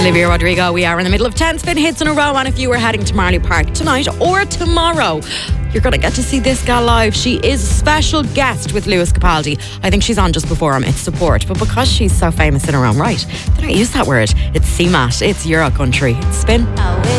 Olivia Rodrigo, we are in the middle of 10 spin hits in a row, and if you were heading to Marley Park tonight or tomorrow, you're going to get to see this gal live. She is a special guest with Lewis Capaldi. I think she's on just before him. It's support, but because she's so famous in her own right, they don't use that word. It's CMAT, it's Euro Country. Spin.